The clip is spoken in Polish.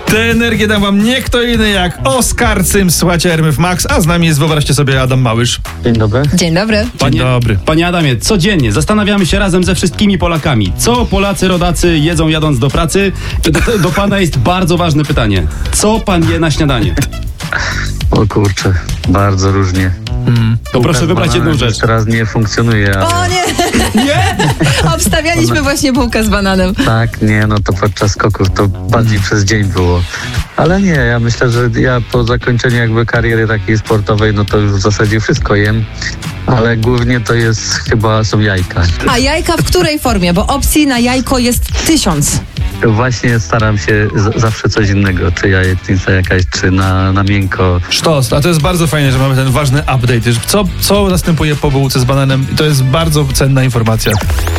Tę energię dam wam nie kto inny jak Oskar Cyms, słuchajcie RMF Max, a z nami jest, wyobraźcie sobie, Adam Małysz. Dzień dobry. Dzień dobry. Dzień dobry. Panie Adamie, codziennie zastanawiamy się razem ze wszystkimi Polakami, co Polacy rodacy jedzą jadąc do pracy. Do pana jest bardzo ważne pytanie. Co pan je na śniadanie? O kurczę, bardzo różnie. To proszę wybrać jedną rzecz. Teraz nie funkcjonuje, ale O nie! Nie? Obstawialiśmy właśnie bułkę z bananem. tak, nie, no to podczas skoków to bardziej przez dzień było. Ale nie, ja myślę, że ja po zakończeniu jakby kariery takiej sportowej, no to już w zasadzie wszystko jem, ale głównie to jest, chyba są jajka. A jajka w której formie? Bo opcji na jajko jest 1000. Właśnie staram się zawsze coś innego, czy jajecznica jakaś, czy na miękko. Sztos, a to jest bardzo fajne, że mamy ten ważny update. Co następuje po bułce z bananem? To jest bardzo cenna informacja.